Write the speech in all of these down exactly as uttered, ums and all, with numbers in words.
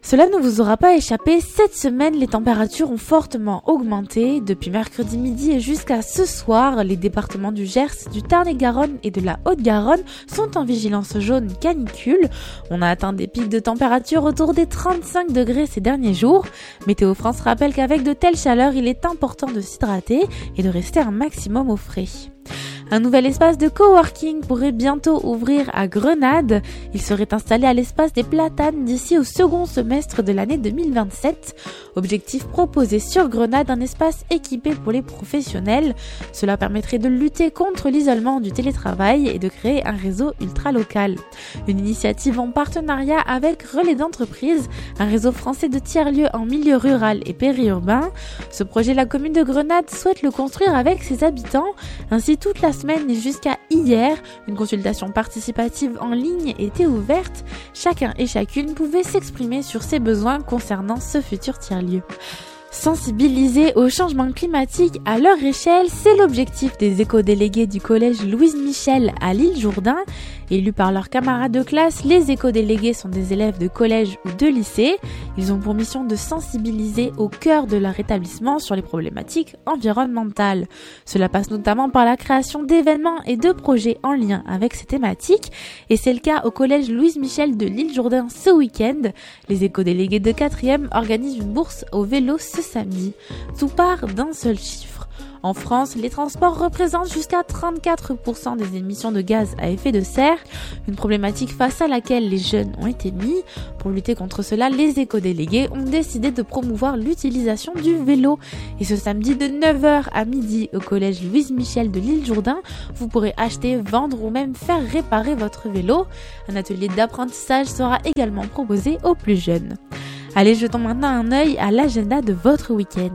Cela ne vous aura pas échappé, cette semaine les températures ont fortement augmenté. Depuis mercredi midi et jusqu'à ce soir, les départements du Gers, du Tarn-et-Garonne et de la Haute-Garonne sont en vigilance jaune canicule. On a atteint des pics de température autour des trente-cinq degrés ces derniers jours. Météo France rappelle qu'avec de telles chaleurs, il est important de s'hydrater et de rester un maximum au frais. Un nouvel espace de coworking pourrait bientôt ouvrir à Grenade. Il serait installé à l'espace des Platanes d'ici au second semestre de l'année deux mille vingt-sept. Objectif proposé sur Grenade, un espace équipé pour les professionnels. Cela permettrait de lutter contre l'isolement du télétravail et de créer un réseau ultra local. Une initiative en partenariat avec Relais d'entreprise, un réseau français de tiers-lieux en milieu rural et périurbain. Ce projet, la commune de Grenade souhaite le construire avec ses habitants. Ainsi, toute la semaine et jusqu'à hier, une consultation participative en ligne était ouverte. Chacun et chacune pouvait s'exprimer sur ses besoins concernant ce futur tiers-lieu. Sensibiliser au changement climatique à leur échelle, c'est l'objectif des éco-délégués du collège Louise Michel à L'Isle-Jourdain. Élus par leurs camarades de classe, les éco-délégués sont des élèves de collège ou de lycée. Ils ont pour mission de sensibiliser au cœur de leur établissement sur les problématiques environnementales. Cela passe notamment par la création d'événements et de projets en lien avec ces thématiques. Et c'est le cas au collège Louise Michel de L'Isle-Jourdain ce week-end. Les éco-délégués de quatrième organisent une bourse au vélo ce samedi. Tout part d'un seul chiffre. En France, les transports représentent jusqu'à trente-quatre pour cent des émissions de gaz à effet de serre, une problématique face à laquelle les jeunes ont été mis. Pour lutter contre cela, les éco-délégués ont décidé de promouvoir l'utilisation du vélo. Et ce samedi de neuf heures à midi au collège Louise Michel de L'Isle-Jourdain, vous pourrez acheter, vendre ou même faire réparer votre vélo. Un atelier d'apprentissage sera également proposé aux plus jeunes. Allez, jetons maintenant un œil à l'agenda de votre week-end.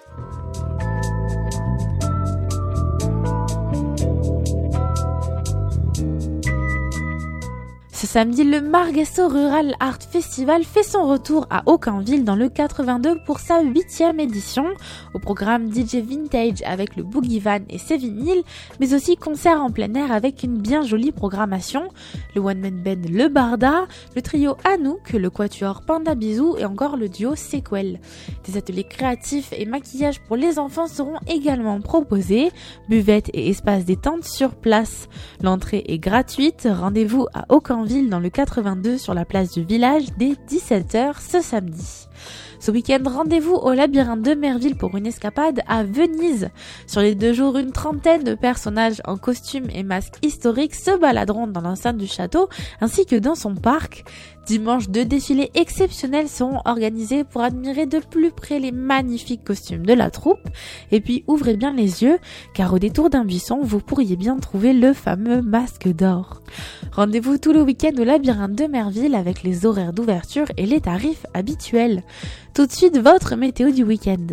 Ce samedi, le Marguesso Rural Art Festival fait son retour à Aucamville dans le quatre-vingt-deux pour sa huitième édition. Au programme D J Vintage avec le Boogie Van et ses vinyles, mais aussi concerts en plein air avec une bien jolie programmation. Le one-man band Le Barda, le trio Anouk, le quatuor Panda Bisou et encore le duo Sequel. Des ateliers créatifs et maquillage pour les enfants seront également proposés. Buvettes et espaces détente sur place. L'entrée est gratuite. Rendez-vous à Aucamville dans le quatre-vingt-deux sur la place du village dès dix-sept heures ce samedi. Ce week-end, rendez-vous au labyrinthe de Merville pour une escapade à Venise. Sur les deux jours, une trentaine de personnages en costumes et masques historiques se baladeront dans l'enceinte du château ainsi que dans son parc. Dimanche, deux défilés exceptionnels seront organisés pour admirer de plus près les magnifiques costumes de la troupe. Et puis, ouvrez bien les yeux, car au détour d'un buisson, vous pourriez bien trouver le fameux masque d'or. Rendez-vous tout le week-end au labyrinthe de Merville avec les horaires d'ouverture et les tarifs habituels. Tout de suite, votre météo du week-end.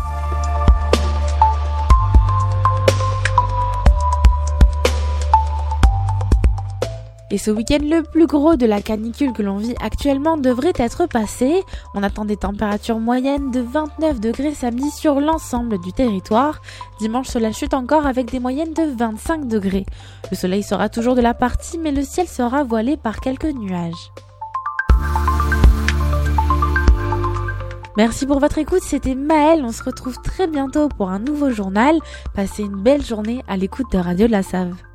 Et ce week-end, le plus gros de la canicule que l'on vit actuellement devrait être passé. On attend des températures moyennes de vingt-neuf degrés samedi sur l'ensemble du territoire. Dimanche, cela chute encore avec des moyennes de vingt-cinq degrés. Le soleil sera toujours de la partie, mais le ciel sera voilé par quelques nuages. Merci pour votre écoute, c'était Maëlle. On se retrouve très bientôt pour un nouveau journal. Passez une belle journée à l'écoute de Radio de la Save.